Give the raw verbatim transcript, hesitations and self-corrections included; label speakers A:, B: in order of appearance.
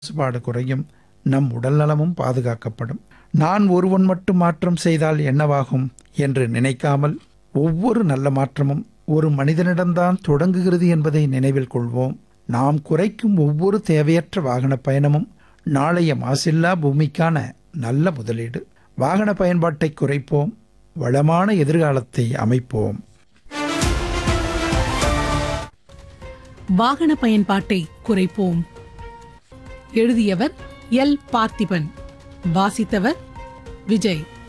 A: மாசுபாடு குறையும், நம் உடல் நலமும் பாதுகாக்கப்படும். நான் ஒருவன் மட்டும் மாற்றம் செய்தால் என்னவாகும் என்று நினைக்காமல் ஒவ்வொரு நல்ல மாற்றமும் ஒரு மனிதனிடம்தான் தொடங்குகிறது என்பதை நினைவில் கொள்வோம். நாம் குறைக்கும் ஒவ்வொரு தேவையற்ற வாகன பயணமும் நாளைய மாசில்லா பூமிக்கான நல்ல முதலீடு. வாகன பயன்பாட்டை குறைப்போம், வளமான எதிர்காலத்தை அமைப்போம்.
B: வாகன பயன்பாட்டை குறைப்போம். எழுதியவர் எல் பார்த்திபன், வாசித்தவர் விஜய்.